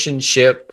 relationship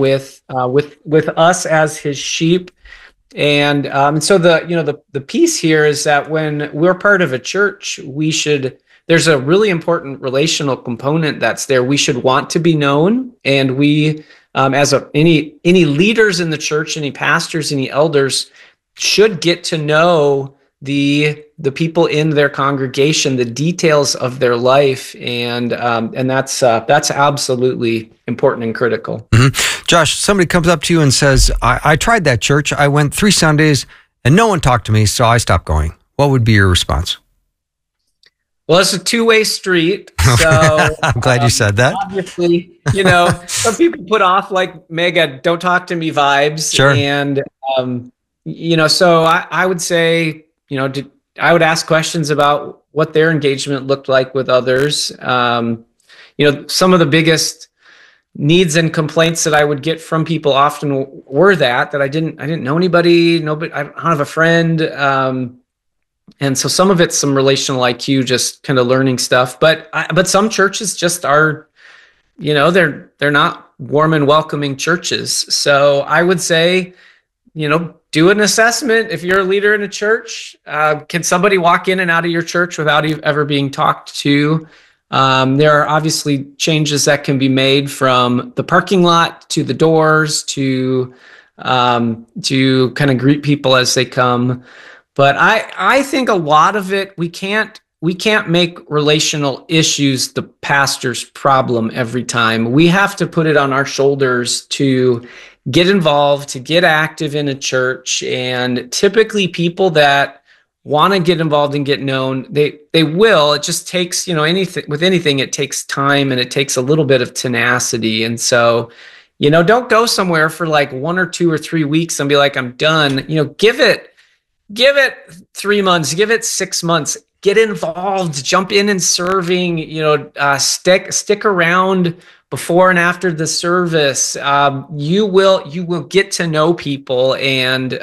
with us as his sheep. And so the piece here is that when we're part of a church, there's a really important relational component that's there. We should want to be known, and we, any leaders in the church, any pastors, any elders, should get to know the people in their congregation, the details of their life, and that's absolutely important and critical. Mm-hmm. Josh, somebody comes up to you and says, I tried that church. I went 3 Sundays and no one talked to me, so I stopped going. What would be your response? Well, it's a two-way street. So I'm glad you said that. Obviously, some people put off like mega "don't talk to me" vibes. Sure. And so I would say, I would ask questions about what their engagement looked like with others. Some of the biggest needs and complaints that I would get from people often were that I didn't know anybody. I don't have a friend. And so some of it's some relational IQ, just kind of learning stuff. But some churches just are, they're not warm and welcoming churches. So I would say, do an assessment. If you're a leader in a church, can somebody walk in and out of your church without ever being talked to? There are obviously changes that can be made from the parking lot to the doors to kind of greet people as they come. But I think a lot of it, we can't make relational issues the pastor's problem every time. We have to put it on our shoulders to get involved, to get active in a church. And typically people that want to get involved and get known, they will. It just takes, anything, it takes time and it takes a little bit of tenacity. And so, don't go somewhere for like 1 or 2 or 3 weeks and be like, I'm done. Give it 3 months, give it 6 months, get involved, jump in and serving, stick around before and after the service. You will get to know people, and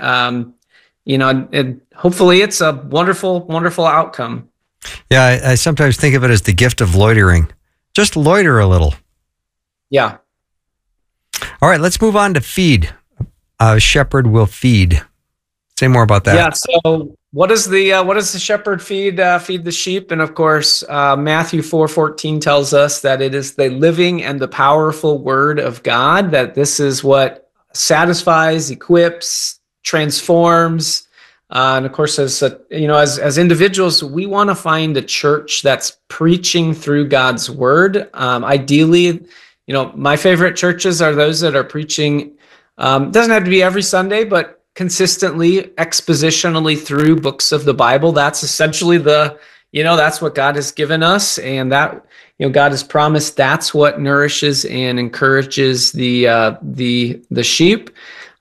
and hopefully it's a wonderful, wonderful outcome. Yeah, I sometimes think of it as the gift of loitering. Just loiter a little. Yeah. All right, let's move on to feed. A shepherd will feed. Say more about that. Yeah. So what does the shepherd feed the sheep? And of course, Matthew 4:14 tells us that it is the living and the powerful word of God, that this is what satisfies, equips, transforms. And of course, as individuals, we want to find a church that's preaching through God's word. Ideally, my favorite churches are those that are preaching. Doesn't have to be every Sunday, but consistently, expositionally through books of the Bible. That's essentially that's what God has given us, and that God has promised that's what nourishes and encourages the sheep.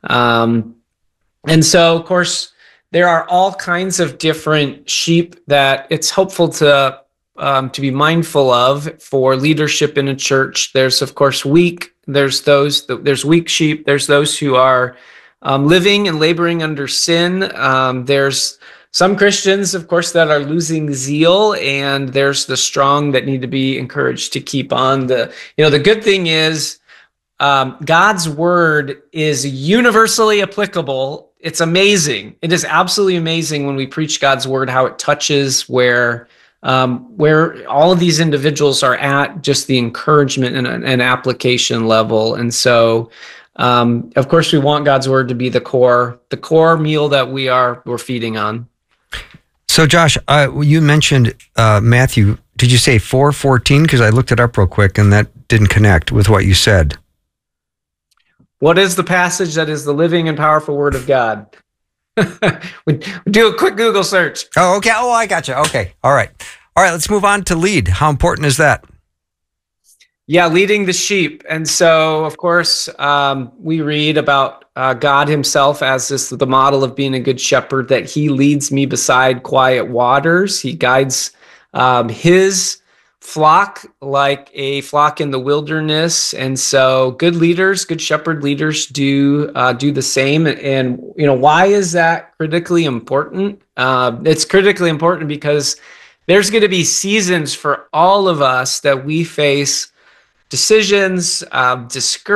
And so, of course, there are all kinds of different sheep that it's helpful to be mindful of for leadership in a church. There's of course weak. There's weak sheep. There's those who are living and laboring under sin. There's some Christians, of course, that are losing zeal, and there's the strong that need to be encouraged to keep on. The good thing is God's word is universally applicable. It's amazing. It is absolutely amazing when we preach God's word, how it touches where all of these individuals are at, just the encouragement and application level. And so, of course, we want God's word to be the core meal that we're feeding on. So, Josh, you mentioned Matthew. Did you say 4:14? Because I looked it up real quick and that didn't connect with what you said. What is the passage that is the living and powerful word of God? we do a quick Google search. Oh, okay. Oh, I got you. Okay. All right. Let's move on to lead. How important is that? Yeah, leading the sheep. And so, of course, we read about God himself as the model of being a good shepherd, that he leads me beside quiet waters. He guides his flock like a flock in the wilderness. And so good leaders, good shepherd leaders do the same. And, why is that critically important? It's critically important because there's going to be seasons for all of us that we face decisions, discouragement,